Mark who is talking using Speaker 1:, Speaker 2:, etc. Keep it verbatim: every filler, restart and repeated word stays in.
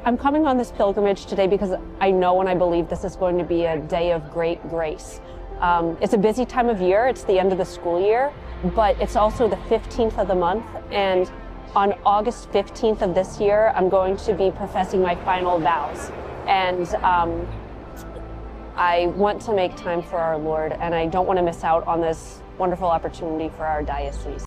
Speaker 1: I'm coming on this pilgrimage today because I know and I believe this is going to be a day of great grace. Um, it's a busy time of year. It's the end of the school year, but it's also the fifteenth of the month. And on August fifteenth of this year, I'm going to be professing my final vows. And um, I want to make time for our Lord, and I don't want to miss out on this wonderful opportunity for our diocese.